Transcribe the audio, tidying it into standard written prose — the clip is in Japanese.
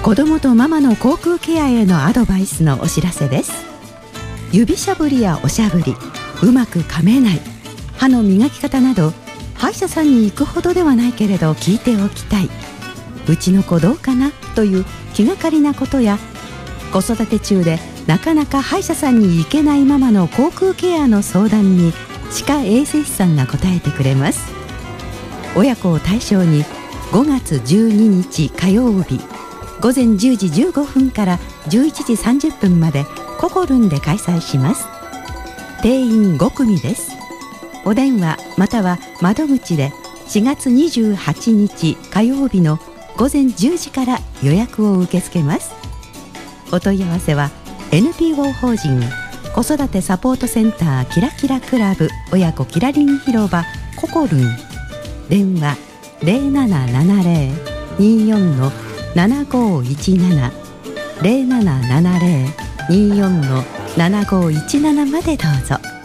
子供とママの口腔ケアへのアドバイスのお知らせです。指しゃぶりやおしゃぶり、うまく噛めない、歯の磨き方など、歯医者さんに行くほどではないけれど聞いておきたい、うちの子どうかなという気がかりなことや、子育て中でなかなか歯医者さんに行けないママの口腔ケアの相談に歯科衛生士さんが答えてくれます。親子を対象に5月12日火曜日午前10時15分から11時30分までココルンで開催します。定員5組です。お電話または窓口で4月28日火曜日の午前10時から予約を受け付けます。お問い合わせは NPO 法人子育てサポートセンターキラキラクラブ親子キラリン広場ココルン、電話 0770-24-7517 0770-24-7517までどうぞ。